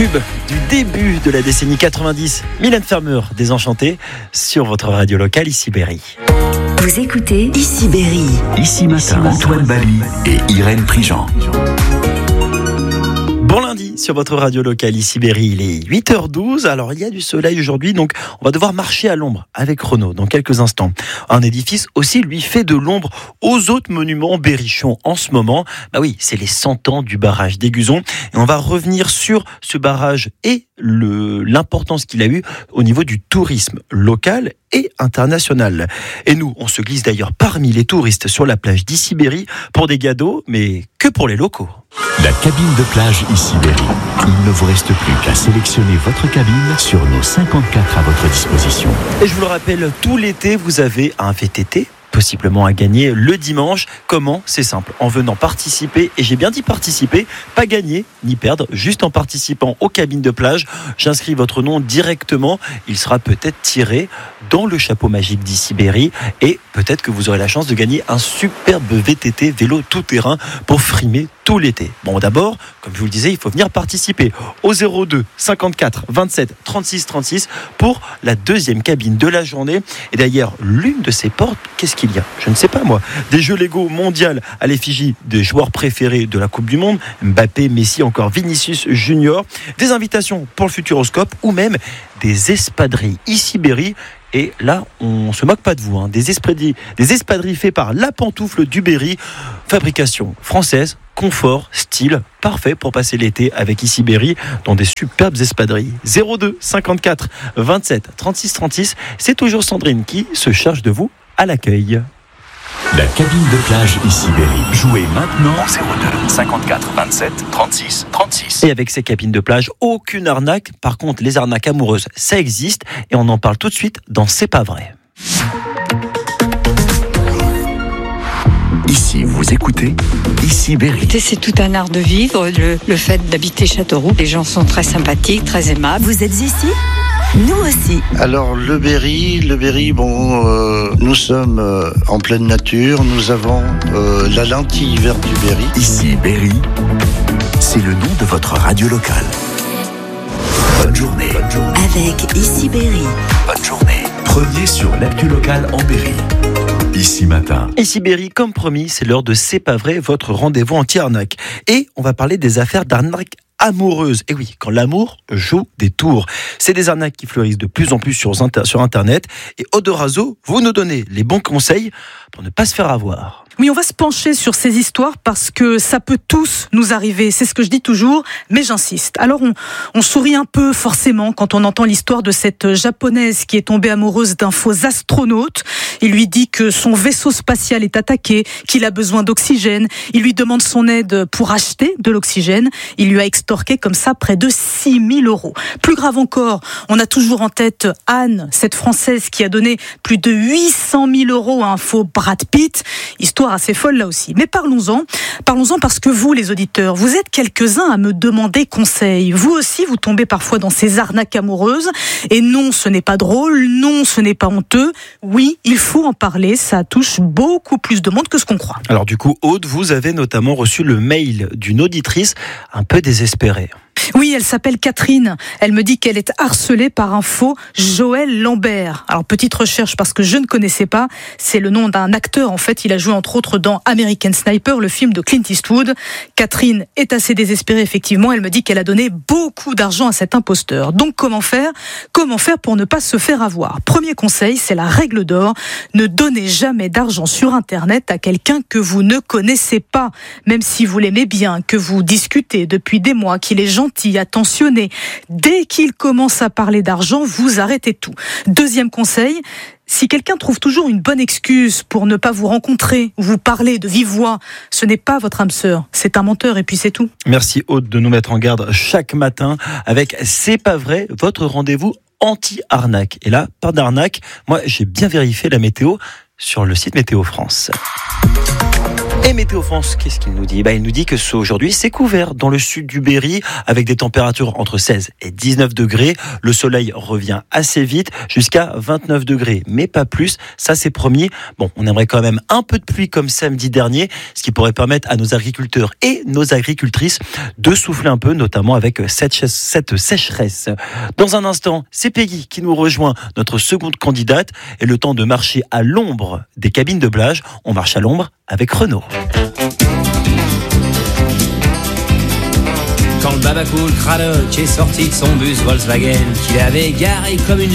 Tube du début de la décennie 90, Mylène Farmer, Désenchantée, sur votre radio locale, ici Berry. Vous écoutez Ici Berry. Ici Matin, Antoine Bali et Irène Prigent. Bon lundi sur votre radio locale, ici Berry, il est 8h12. Alors il y a du soleil aujourd'hui, donc on va devoir marcher à l'ombre avec Renaud dans quelques instants. Un édifice aussi lui fait de l'ombre aux autres monuments berrichons en ce moment. Bah oui, c'est les 100 ans du barrage d'Aiguzon. Et on va revenir sur ce barrage et l'importance qu'il a eu au niveau du tourisme local et international. Et nous, on se glisse d'ailleurs parmi les touristes sur la plage d'Ici Berry pour des cadeaux, mais que pour les locaux. La cabine de plage Ici Berry. Il ne vous reste plus qu'à sélectionner votre cabine sur nos 54 à votre disposition. Et je vous le rappelle, tout l'été, vous avez un VTT possiblement à gagner le dimanche. Comment ? C'est simple, en venant participer, et j'ai bien dit participer, pas gagner ni perdre, juste en participant aux cabines de plage. J'inscris votre nom directement, il sera peut-être tiré dans le chapeau magique d'Ici Berry, et peut-être que vous aurez la chance de gagner un superbe VTT vélo tout-terrain pour frimer tout l'été. Bon, d'abord, comme je vous le disais, il faut venir participer au 02 54 27 36 36 pour la deuxième cabine de la journée. Et d'ailleurs, l'une de ces portes, qu'est-ce qu'il y a ? Je ne sais pas moi. Des jeux Lego mondial à l'effigie des joueurs préférés de la Coupe du Monde, Mbappé, Messi, encore Vinicius Junior, des invitations pour le Futuroscope ou même des espadrilles Ici Berry. Et là, on se moque pas de vous, hein. Des espadrilles faites par La Pantoufle du Berry, fabrication française, confort, style, parfait pour passer l'été avec Ici Berry dans des superbes espadrilles. 02 54 27 36 36, c'est toujours Sandrine qui se charge de vous à l'accueil. La cabine de plage Ici Berry. Jouez maintenant au 02 54 27 36 36. Et avec ces cabines de plage, aucune arnaque. Par contre, les arnaques amoureuses, ça existe. Et on en parle tout de suite dans C'est pas vrai. Ici, vous écoutez Ici Berry. C'est tout un art de vivre, le fait d'habiter Châteauroux. Les gens sont très sympathiques, très aimables. Vous êtes ici ? Nous aussi. Alors le Berry, nous sommes en pleine nature, nous avons la lentille verte du Berry. Ici Berry, c'est le nom de votre radio locale. Bonne journée. Avec Ici Berry. Bonne journée. Premier sur l'actu locale en Berry. Ici Matin. Ici Berry, comme promis, c'est l'heure de C'est pas vrai, votre rendez-vous anti-arnaque. Et on va parler des affaires d'arnaque amoureuse. Et oui, quand l'amour joue des tours. C'est des arnaques qui fleurissent de plus en plus sur Internet. Et Odorazo, vous nous donnez les bons conseils pour ne pas se faire avoir. Oui, on va se pencher sur ces histoires parce que ça peut tous nous arriver. C'est ce que je dis toujours, mais j'insiste. Alors, on sourit un peu forcément quand on entend l'histoire de cette japonaise qui est tombée amoureuse d'un faux astronaute. Il lui dit que son vaisseau spatial est attaqué, qu'il a besoin d'oxygène. Il lui demande son aide pour acheter de l'oxygène. Il lui a extorqué comme ça près de 6 000 €. Plus grave encore, on a toujours en tête Anne, cette Française qui a donné plus de 800 000 € à un faux Brad Pitt. Histoire assez folle là aussi. Mais parlons-en parce que vous, les auditeurs, vous êtes quelques-uns à me demander conseil. Vous aussi, vous tombez parfois dans ces arnaques amoureuses. Et non, ce n'est pas drôle. Non, ce n'est pas honteux. Oui, il faut en parler. Ça touche beaucoup plus de monde que ce qu'on croit. Alors du coup, Aude, vous avez notamment reçu le mail d'une auditrice un peu désespérée. Oui, elle s'appelle Catherine. Elle me dit qu'elle est harcelée par un faux Joël Lambert. Alors, petite recherche parce que je ne connaissais pas. C'est le nom d'un acteur. En fait, il a joué entre autres dans American Sniper, le film de Clint Eastwood. Catherine est assez désespérée, effectivement. Elle me dit qu'elle a donné beaucoup d'argent à cet imposteur. Donc, comment faire pour ne pas se faire avoir ? Premier conseil, c'est la règle d'or. Ne donnez jamais d'argent sur Internet à quelqu'un que vous ne connaissez pas. Même si vous l'aimez bien, que vous discutez depuis des mois, qu'il est gentil, attentionné. Dès qu'il commence à parler d'argent, vous arrêtez tout. Deuxième conseil, si quelqu'un trouve toujours une bonne excuse pour ne pas vous rencontrer ou vous parler de vive voix, ce n'est pas votre âme sœur, c'est un menteur et puis c'est tout. Merci Aude de nous mettre en garde chaque matin avec C'est pas vrai, votre rendez-vous anti-arnaque. Et là, pas d'arnaque, moi j'ai bien vérifié la météo sur le site Météo France. Et Météo France, qu'est-ce qu'il nous dit ? Il nous dit que aujourd'hui, c'est couvert dans le sud du Berry, avec des températures entre 16 et 19 degrés. Le soleil revient assez vite, jusqu'à 29 degrés, mais pas plus. Ça, c'est promis. Bon, on aimerait quand même un peu de pluie comme samedi dernier, ce qui pourrait permettre à nos agriculteurs et nos agricultrices de souffler un peu, notamment avec cette sécheresse. Dans un instant, c'est Peggy qui nous rejoint, notre seconde candidate, et le temps de marcher à l'ombre des cabines de plage. On marche à l'ombre avec Renaud. Quand le Babacool Cradock est sorti de son bus Volkswagen, qu'il avait garé comme une